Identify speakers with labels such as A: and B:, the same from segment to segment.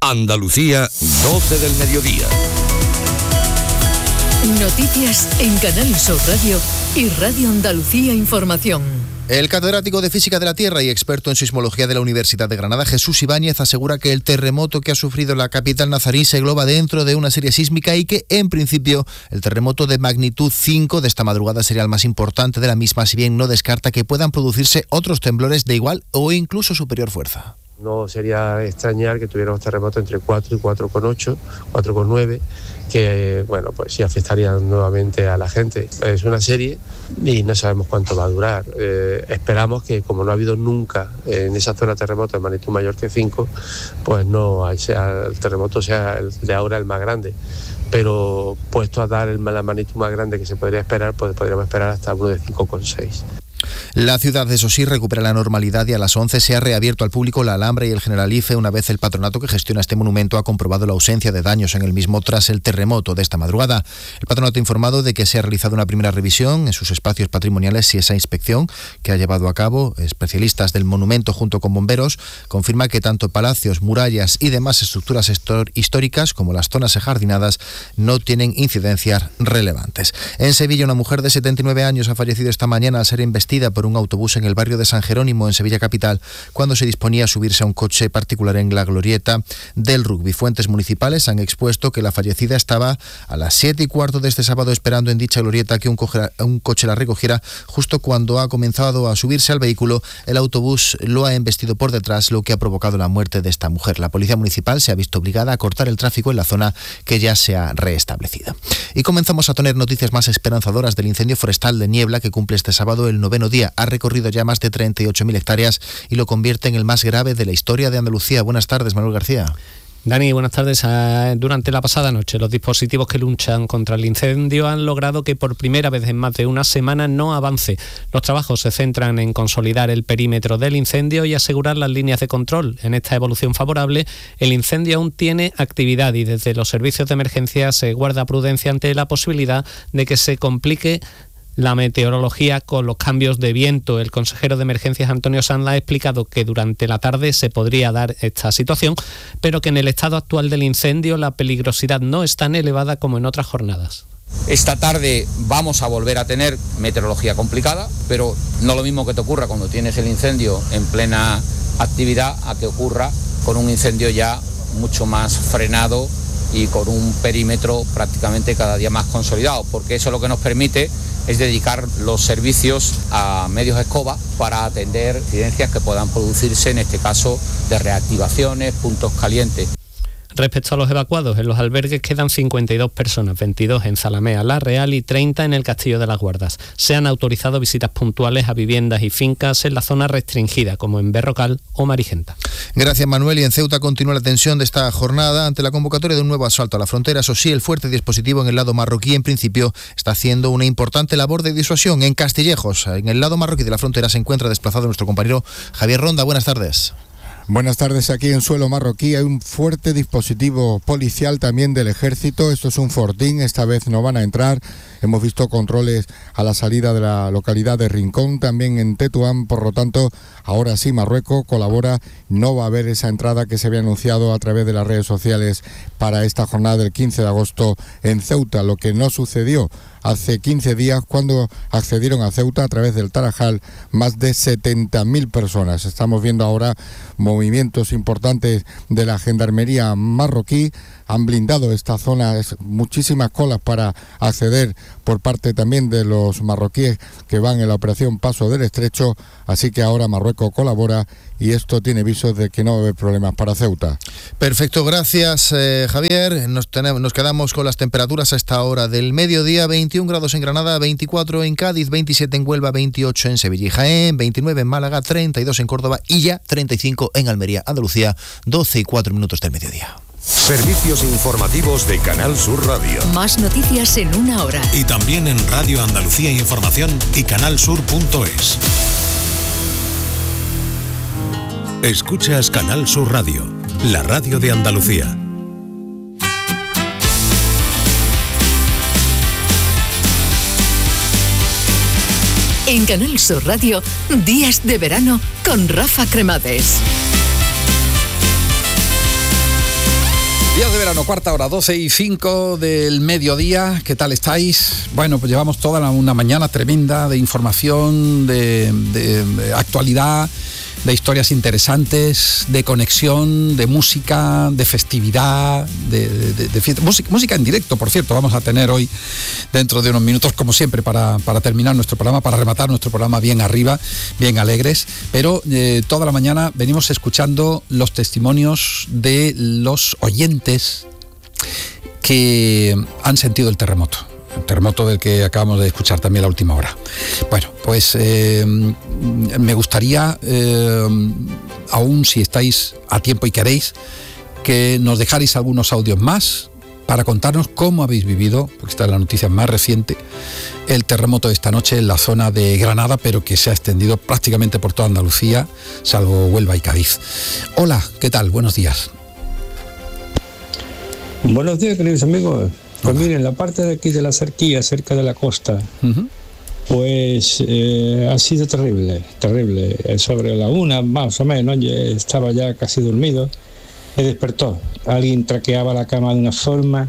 A: Andalucía, 12 del mediodía.
B: Noticias en Canal Sur Radio y Radio Andalucía Información.
C: El catedrático de Física de la Tierra y experto en sismología de la Universidad de Granada, Jesús Ibáñez, asegura que el terremoto que ha sufrido la capital nazarí se engloba dentro de una serie sísmica y que, en principio, el terremoto de magnitud 5 de esta madrugada sería el más importante de la misma, si bien no descarta que puedan producirse otros temblores de igual o incluso superior fuerza.
D: No sería extrañar que tuviéramos terremotos entre 4 y 4,8, 4,9, que bueno, pues sí afectarían nuevamente a la gente. Es una serie y no sabemos cuánto va a durar. Esperamos que, como no ha habido nunca en esa zona terremoto de magnitud mayor que 5, pues no sea, el terremoto sea el de ahora el más grande. Pero puesto a dar la magnitud más grande que se podría esperar, pues podríamos esperar hasta uno de 5,6.
C: La ciudad, eso sí, recupera la normalidad y a las 11 se ha reabierto al público la Alhambra y el Generalife una vez el patronato que gestiona este monumento ha comprobado la ausencia de daños en el mismo tras el terremoto de esta madrugada. El patronato ha informado de que se ha realizado una primera revisión en sus espacios patrimoniales y esa inspección que ha llevado a cabo especialistas del monumento junto con bomberos confirma que tanto palacios, murallas y demás estructuras históricas como las zonas ajardinadas no tienen incidencias relevantes. En Sevilla, una mujer de 79 años ha fallecido esta mañana al ser investida por un autobús en el barrio de San Jerónimo, en Sevilla capital, cuando se disponía a subirse a un coche particular en la glorieta del Rugby. Fuentes municipales han expuesto que la fallecida estaba a las 7:15 de este sábado esperando en dicha glorieta que un coche la recogiera. Justo cuando ha comenzado a subirse al vehículo, el autobús lo ha embestido por detrás, lo que ha provocado la muerte de esta mujer. La policía municipal se ha visto obligada a cortar el tráfico en la zona, que ya se ha reestablecido. Y comenzamos a tener noticias más esperanzadoras del incendio forestal de Niebla, que cumple este sábado el 9º día. Ha recorrido ya más de 38.000 hectáreas y lo convierte en el más grave de la historia de Andalucía. Buenas tardes, Manuel García.
E: Dani, buenas tardes. Durante la pasada noche, los dispositivos que luchan contra el incendio han logrado que por primera vez en más de una semana no avance. Los trabajos se centran en consolidar el perímetro del incendio y asegurar las líneas de control. En esta evolución favorable, el incendio aún tiene actividad y desde los servicios de emergencia se guarda prudencia ante la posibilidad de que se complique la meteorología con los cambios de viento. El consejero de Emergencias, Antonio Sanz, ha explicado que durante la tarde se podría dar esta situación, pero que en el estado actual del incendio la peligrosidad no es tan elevada como en otras jornadas.
F: Esta tarde vamos a volver a tener meteorología complicada, pero no lo mismo que te ocurra cuando tienes el incendio en plena actividad a que ocurra con un incendio ya mucho más frenado y con un perímetro prácticamente cada día más consolidado, porque eso lo que nos permite es dedicar los servicios a medios escoba para atender incidencias que puedan producirse, en este caso de reactivaciones, puntos calientes.
E: Respecto a los evacuados, en los albergues quedan 52 personas, 22 en Zalamea, La Real y 30 en el Castillo de las Guardas. Se han autorizado visitas puntuales a viviendas y fincas en la zona restringida, como en Berrocal o Marigenta.
C: Gracias, Manuel. Y en Ceuta continúa la tensión de esta jornada ante la convocatoria de un nuevo asalto a la frontera. Eso sí, el fuerte dispositivo en el lado marroquí, en principio, está haciendo una importante labor de disuasión. En Castillejos, en el lado marroquí de la frontera, se encuentra desplazado nuestro compañero Javier Ronda. Buenas tardes.
G: Buenas tardes. Aquí en suelo marroquí hay un fuerte dispositivo policial también del ejército. Esto es un fortín, esta vez no van a entrar. Hemos visto controles a la salida de la localidad de Rincón, también en Tetuán. Por lo tanto, ahora sí Marruecos colabora. No va a haber esa entrada que se había anunciado a través de las redes sociales para esta jornada del 15 de agosto en Ceuta, lo que no sucedió hace 15 días cuando accedieron a Ceuta a través del Tarajal más de 70.000 personas. Estamos viendo ahora movimientos importantes de la gendarmería marroquí. Han blindado esta zona, muchísimas colas para acceder por parte también de los marroquíes que van en la operación Paso del Estrecho, así que ahora Marruecos colabora y esto tiene visos de que no va a haber problemas para Ceuta.
C: Perfecto, gracias Javier. Nos quedamos con las temperaturas a esta hora del mediodía: 21 grados en Granada, 24 en Cádiz, 27 en Huelva, 28 en Sevilla y Jaén, 29 en Málaga, 32 en Córdoba y ya 35 en Almería. Andalucía, 12:04 del mediodía.
A: Servicios informativos de Canal Sur Radio.
B: Más noticias en una hora.
H: Y también en Radio Andalucía Información y canalsur.es. Escuchas Canal Sur Radio, la radio de Andalucía.
B: En Canal Sur Radio, Días de Verano con Rafa Cremades.
I: Días de verano, cuarta hora, 12:05 del mediodía. ¿Qué tal estáis? Bueno, pues llevamos toda una mañana tremenda de información, de actualidad, de historias interesantes, de conexión, de música, de festividad, de fiesta. Música en directo, por cierto, vamos a tener hoy, dentro de unos minutos, como siempre, para terminar nuestro programa, para rematar nuestro programa bien arriba, bien alegres. Pero toda la mañana venimos escuchando los testimonios de los oyentes que han sentido el terremoto del que acabamos de escuchar también la última hora. Bueno, pues me gustaría, aún si estáis a tiempo y queréis, que nos dejarais algunos audios más para contarnos cómo habéis vivido, porque esta es la noticia más reciente, el terremoto de esta noche en la zona de Granada, pero que se ha extendido prácticamente por toda Andalucía, salvo Huelva y Cádiz. Hola, ¿qué tal? Buenos días.
J: Buenos días, queridos amigos. Pues miren, la parte de aquí de la Cerquía, cerca de la costa, pues ha sido terrible. Sobre la 1, más o menos, yo estaba ya casi dormido, me despertó. Alguien traqueaba la cama de una forma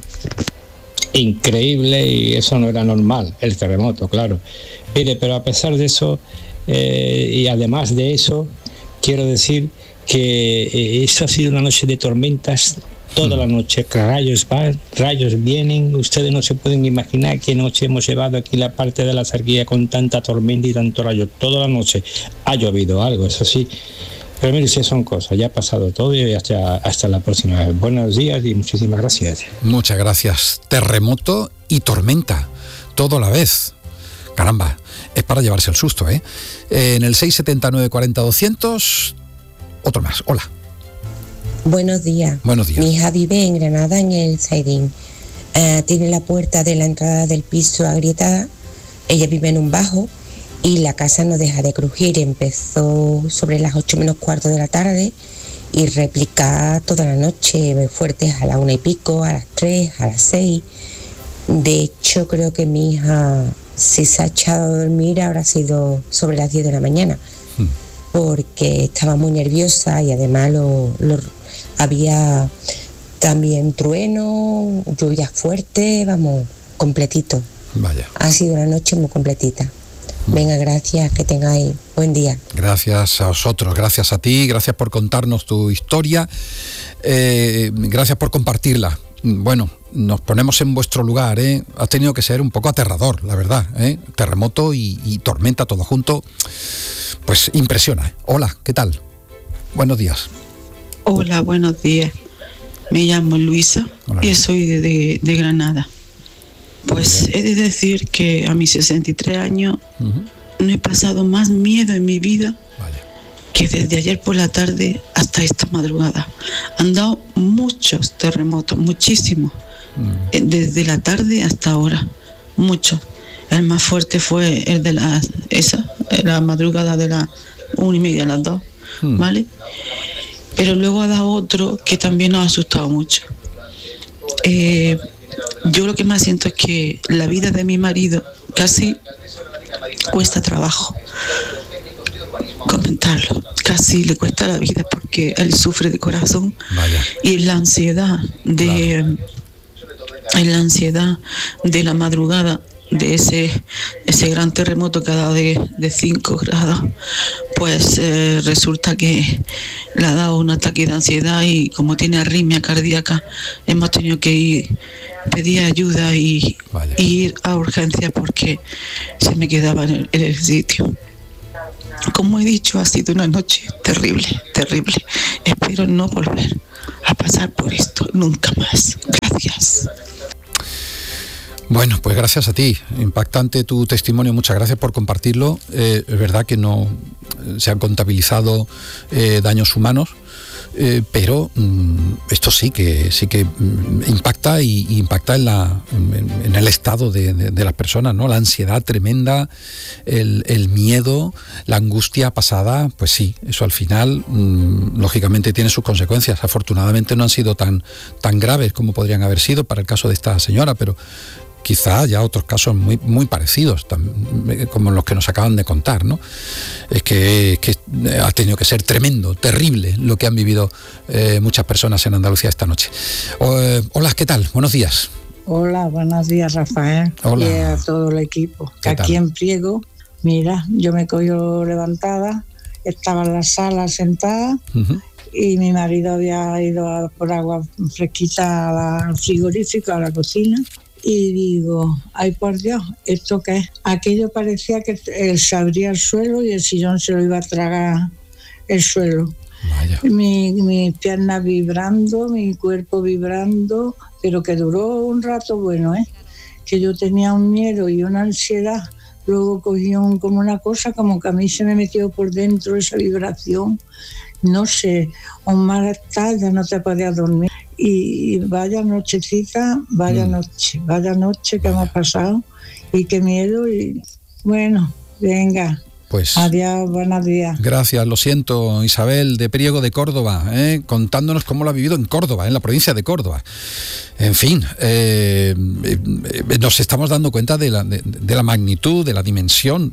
J: increíble y eso no era normal, el terremoto, claro. Mire, pero a pesar de eso, y además de eso, quiero decir que esto ha sido una noche de tormentas. Toda la noche, rayos van, rayos vienen. Ustedes no se pueden imaginar qué noche hemos llevado aquí la parte de la Cerquía con tanta tormenta y tanto rayo. Toda la noche ha llovido algo, eso sí. Pero mire, si son cosas, ya ha pasado todo y hasta la próxima vez. Buenos días y muchísimas gracias.
I: Muchas gracias. Terremoto y tormenta, todo a la vez. Caramba, es para llevarse el susto, ¿eh? En el 679 40 200, otro más. Hola.
K: Buenos días.
I: Buenos días.
K: Mi hija vive en Granada, en el Saidín. Tiene la puerta de la entrada del piso agrietada. Ella vive en un bajo y la casa no deja de crujir. Empezó sobre las 8 menos cuarto de la tarde y replica toda la noche, fuertes a las 1 y pico, a las 3, a las 6. De hecho, creo que mi hija, si se ha echado a dormir, habrá sido sobre las 10 de la mañana, porque estaba muy nerviosa y además había también trueno, lluvia fuerte, vamos, completito.
I: Vaya.
K: Ha sido una noche muy completita. Venga, gracias, que tengáis buen día.
I: Gracias a vosotros, gracias a ti, gracias por contarnos tu historia, gracias por compartirla. Bueno, nos ponemos en vuestro lugar, ¿eh? Ha tenido que ser un poco aterrador, la verdad, ¿eh? Terremoto y tormenta todo junto, pues impresiona, ¿eh? Hola, ¿qué tal? Buenos días.
L: Hola, buenos días. Me llamo Luisa. Hola. Y soy de Granada. Pues he de decir que a mis 63 años no he pasado más miedo en mi vida que desde ayer por la tarde hasta esta madrugada. Han dado muchos terremotos, muchísimos, desde la tarde hasta ahora, muchos. El más fuerte fue el de la madrugada de las 1:30 a las 2, ¿vale? Pero luego ha dado otro que también nos ha asustado mucho. Yo lo que más siento es que la vida de mi marido casi cuesta trabajo comentarlo, casi le cuesta la vida porque él sufre de corazón. Vaya. Y la ansiedad de la madrugada de ese gran terremoto que ha dado de 5 grados, pues resulta que le ha dado un ataque de ansiedad y como tiene arritmia cardíaca hemos tenido que pedir ayuda y ir a urgencias porque se me quedaba en el sitio. Como he dicho, ha sido una noche terrible. Espero no volver a pasar por esto nunca más. Gracias.
I: Bueno, pues gracias a ti. Impactante tu testimonio, muchas gracias por compartirlo. Es verdad que no se han contabilizado daños humanos, pero esto sí que impacta y impacta en el estado de las personas, ¿no? La ansiedad tremenda, el miedo, la angustia pasada, pues sí, eso al final lógicamente tiene sus consecuencias. Afortunadamente no han sido tan graves como podrían haber sido para el caso de esta señora, pero quizá haya otros casos muy, muy parecidos, como los que nos acaban de contar, ¿no? Es que ha tenido que ser tremendo, terrible lo que han vivido muchas personas en Andalucía esta noche. Hola, ¿qué tal? Buenos días.
M: Hola, buenos días, Rafael.
I: Hola.
M: Y a todo el equipo. Aquí en Priego, mira, yo me cojo levantada, estaba en la sala sentada, y mi marido había ido por agua fresquita al frigorífico, a la cocina, y digo, ay por Dios, ¿esto qué es? Aquello parecía que se abría el suelo y el sillón se lo iba a tragar el suelo. Mi pierna vibrando, mi cuerpo vibrando, pero que duró un rato bueno, que yo tenía un miedo y una ansiedad. Luego cogí como una cosa, como que a mí se me metió por dentro esa vibración, no sé, un malestar, ya no te podías dormir. Y vaya nochecita, vaya noche que hemos pasado, y qué miedo, y bueno, venga.
I: Pues,
M: adiós, buenos días.
I: Gracias, lo siento, Isabel de Priego de Córdoba, contándonos cómo lo ha vivido en Córdoba, en la provincia de Córdoba. En fin, nos estamos dando cuenta de la magnitud, de la dimensión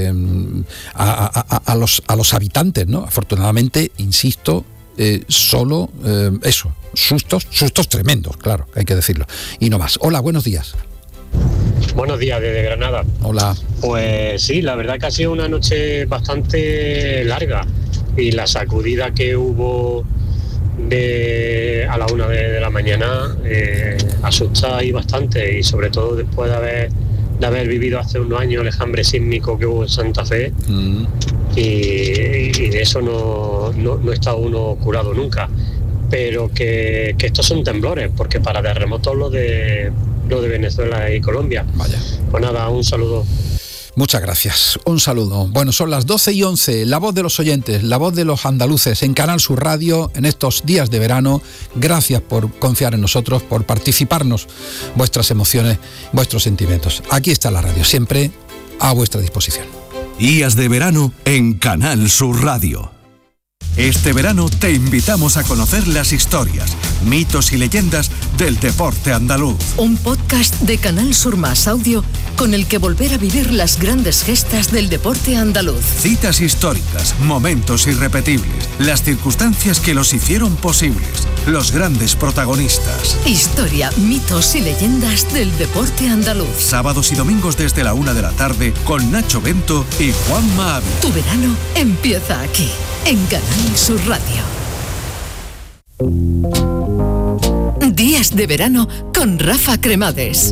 I: a los habitantes, ¿no? Afortunadamente, insisto, solo eso, sustos tremendos, claro, hay que decirlo, y no más. Hola, buenos días.
N: Buenos días, desde Granada.
I: Hola.
N: Pues sí, la verdad que ha sido una noche bastante larga, y la sacudida que hubo a la 1 de la mañana asusta ahí bastante, y sobre todo después de haber vivido hace unos años el enjambre sísmico que hubo en Santa Fe, y de eso no está uno curado nunca, pero que estos son temblores, porque para terremotos lo de Venezuela y Colombia.
I: Vaya.
N: Pues nada, un saludo.
I: Muchas gracias, un saludo. Bueno, son las 12:11, la voz de los oyentes, la voz de los andaluces en Canal Sur Radio en estos días de verano. Gracias por confiar en nosotros, por participarnos vuestras emociones, vuestros sentimientos. Aquí está la radio, siempre a vuestra disposición.
H: Días de verano en Canal Sur Radio. Este verano te invitamos a conocer las historias, mitos y leyendas del deporte andaluz.
B: Un podcast de Canal Sur Más Audio con el que volver a vivir las grandes gestas del deporte andaluz.
H: Citas históricas, momentos irrepetibles, las circunstancias que los hicieron posibles, los grandes protagonistas.
B: Historia, mitos y leyendas del deporte andaluz.
H: Sábados y domingos desde la 1 de la tarde con Nacho Bento y Juanma Ávila.
B: Tu verano empieza aquí, en Canal Sur Radio. Días de verano con Rafa Cremades.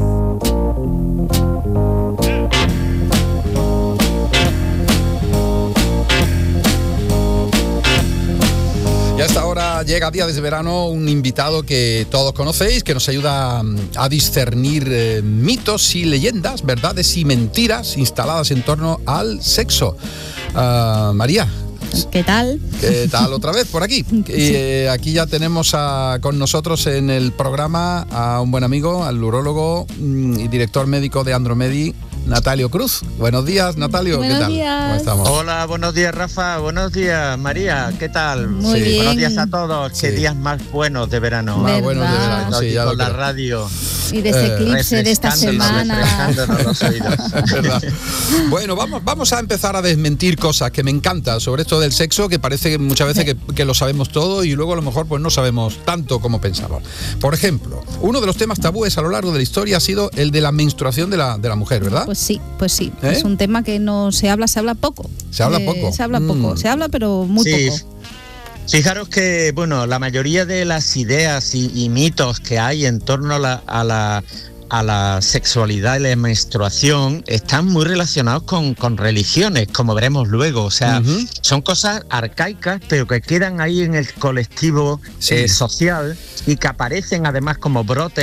I: Y a esta hora llega Días de Verano un invitado que todos conocéis, que nos ayuda a discernir mitos y leyendas, verdades y mentiras instaladas en torno al sexo. María.
O: ¿Qué tal?
I: ¿Qué tal otra vez por aquí? Aquí ya tenemos con nosotros en el programa a un buen amigo, al urólogo y director médico de Andromedi, Natalio Cruz. Buenos días, Natalio.
O: Buenos
I: ¿Qué tal?
O: días.
I: ¿Cómo estamos?
P: Hola, buenos días, Rafa. Buenos días, María. ¿Qué tal?
O: Muy bien.
P: Buenos días a todos. Qué días más buenos de verano.
I: Más buenos de verano, sí, ya
P: con
I: lo
P: la
I: creo.
P: radio.
O: Y de ese eclipse de esta semana.
P: Refrescándonos los oídos.
I: ¿Verdad? Bueno, vamos a empezar a desmentir cosas que me encanta sobre esto del sexo, que parece que muchas veces que lo sabemos todo y luego a lo mejor pues no sabemos tanto como pensamos. Por ejemplo, uno de los temas tabúes a lo largo de la historia ha sido el de la menstruación de la mujer, ¿verdad?
O: Pues sí. Es un tema que no se habla poco.
I: Se habla poco.
O: Se habla poco, se habla pero muy poco.
P: Fijaros que, bueno, la mayoría de las ideas y mitos que hay en torno a la sexualidad y la menstruación están muy relacionados con religiones, como veremos luego. O sea, son cosas arcaicas, pero que quedan ahí en el colectivo social y que aparecen además como brotes